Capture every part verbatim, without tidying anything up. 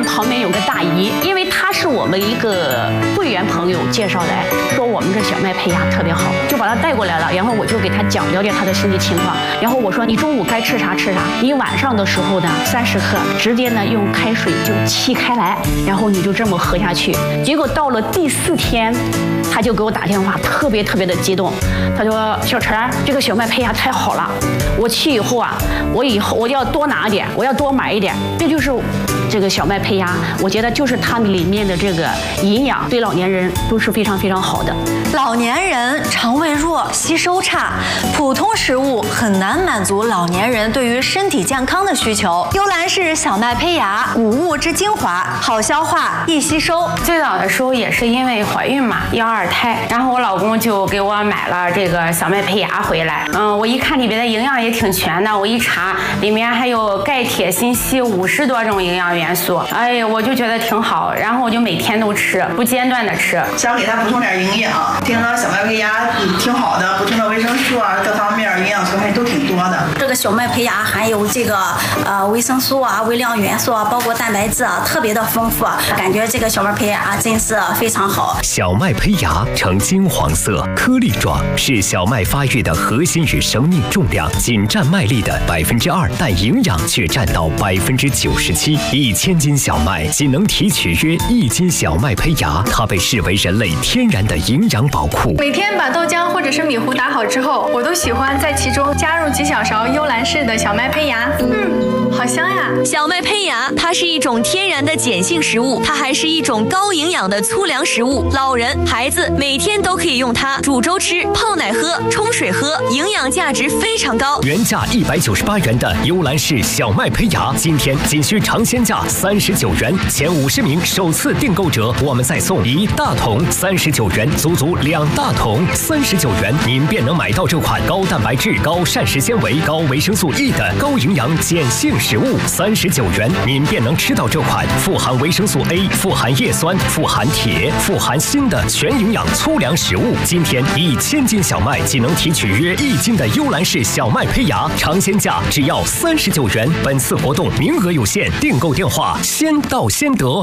旁边有个大姨，因为她是我们一个会员朋友介绍来说我们这小麦胚芽特别好，就把她带过来了。然后我就给她讲了解她的身体情况，然后我说你中午该吃啥吃啥，你晚上的时候呢三十克直接呢用开水就沏开来，然后你就这么喝下去。结果到了第四天，她就给我打电话，特别特别的激动，她说小陈，这个小麦胚芽太好了，我去以后啊，我以后我要多拿点，我要多买一点。这就是这个小麦胚芽，我觉得就是它里面的这个营养对老年人都是非常非常好的。 老年人肠胃弱，吸收差，普通食物很难满足老年人对于身体健康的需求。幽兰氏小麦胚芽，谷物之精华，好消化，易吸收。 最早的时候也是因为怀孕嘛，要二胎，然后我老公就给我买了这个小麦胚芽回来。嗯，我一看里边的营养也挺全的，我一查里面还有钙、铁、锌、硒五十多种营养元素，哎呀，我就觉得挺好，然后我就每天都吃，不间断的吃， 想给他补充点营养。听说小麦胚芽挺好的，补充的维生素啊，各方面营养成分都挺多的。 这个小麦胚芽含有这个呃维生素啊、微量元素啊，包括蛋白质啊，特别的丰富，感觉这个小麦胚芽真是非常好。 小麦胚芽呈金黄色，颗粒状，是小麦发育的核心与生命重量仅占麦粒的百分之二，但营养却占到百分之九十七。一千斤小麦仅能提取约一斤小麦胚芽，它被视为人类天然的营养宝库。 每天把豆浆或者是米糊打好之后，我都喜欢在其中加入几小勺幽兰氏的小麦胚芽。嗯，好香呀！ 小麦胚芽它是一种天然的碱性食物，它还是一种高营养的粗粮食物，老人、孩子每天都可以用它煮粥吃、泡奶喝、冲水喝，营养价值非常高。 原价一百九十八元的幽兰氏小麦胚芽，今天仅需尝鲜价三十九元，前五十名首次订购者，我们再送一大桶，三十九元，足足两大桶，三十九元，您便能买到这款高蛋白质、高膳食纤维、高维生素 E 的高营养碱性食物。三十九元，您便能吃到这款富含维生素 A、富含叶酸、富含铁、富含锌的全营养粗粮食物。今天一千斤小麦仅能提取约一斤的幽兰氏小麦胚芽，尝鲜价只要三十九元。本次活动名额有限，订购电话先到先得。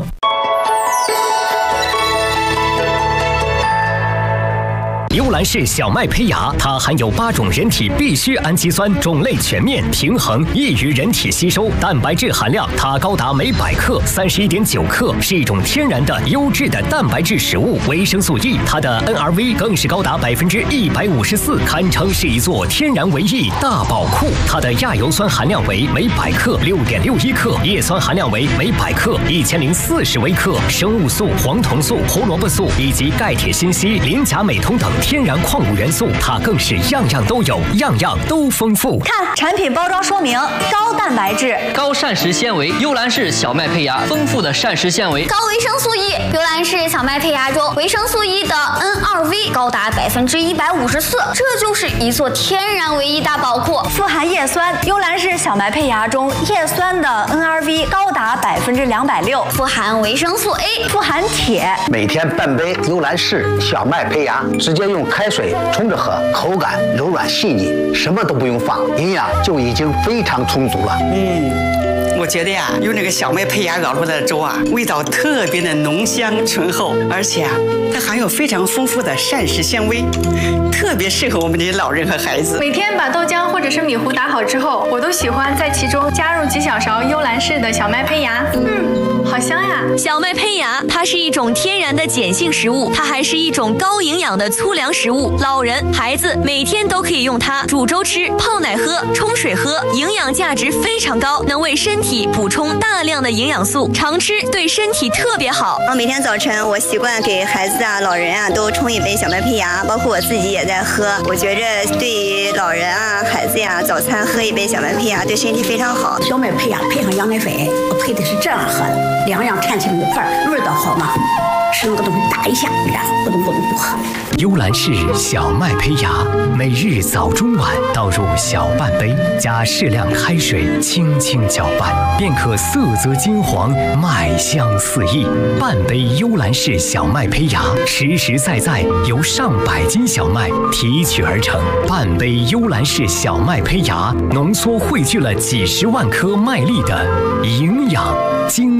幽兰氏小麦胚芽，它含有八种人体必需氨基酸，种类全面、平衡，易于人体吸收。蛋白质含量它高达每百克三十一点九克，是一种天然的优质的蛋白质食物。维生素 E， 它的 N R V 更是高达百分之一百五十四，堪称是一座天然维 E 大宝库。它的亚油酸含量为每百克六点六一克，叶酸含量为每百克一千零四十微克，生物素、黄酮素、胡萝卜素以及钙、铁、锌、硒、磷、钾、镁、铜等天然矿物元素，它更是样样都有，样样都丰富。 看产品包装说明，高蛋白质、 高膳食纤维，幽兰氏小麦胚芽，丰富的膳食纤维， 高维生素 E， 幽兰氏小麦胚芽中维生素 E 的 N R V 高达百分之一百五十四，这就是一座天然唯一大宝库。 富含叶酸，幽兰氏小麦胚芽中叶酸的 N R V 高达百分之两百六， 富含维生素 A， 富含铁。 每天半杯幽兰氏小麦胚芽，直接用开水冲着喝，口感柔软细腻，什么都不用放，营养就已经非常充足了。 嗯，我觉得呀，用那个小麦胚芽熬出来的粥啊，味道特别的浓香醇厚，而且啊，它含有非常丰富的膳食纤维，特别适合我们这些老人和孩子。 每天把豆浆或者是米糊打好之后，我都喜欢在其中加入几小勺幽兰氏的小麦胚芽。嗯，好香呀！ 小麦胚芽它是一种天然的碱性食物，它还是一种高营养的粗粮食物，老人、孩子每天都可以用它煮粥吃、泡奶喝、冲水喝，营养价值非常高，能为身体补充大量的营养素，常吃对身体特别好。 啊，每天早晨我习惯给孩子啊、老人啊都冲一杯小麦胚芽，包括我自己也在喝。我觉着对于老人啊、孩子呀，早餐喝一杯小麦胚芽对身体非常好。 小麦胚芽配上羊奶粉，我配的是这样喝的，两样掺起来一块儿，味道好嘛。吃那个东西打一下，然后咕咚咕咚就喝。 幽兰氏小麦胚芽，每日早中晚倒入小半杯，加适量开水，轻轻搅拌，便可色泽金黄，麦香四溢。半杯幽兰氏小麦胚芽，实实在在由上百斤小麦提取而成。半杯幽兰氏小麦胚芽，浓缩汇聚了几十万颗麦粒的营养精。